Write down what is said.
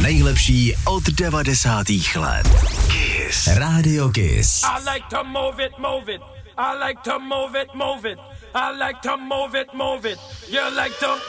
nejlepší od 90. let. Kiss. Radio Kiss. I like to move it, move it. I like to move it, move it. I like to move it, move it. You like to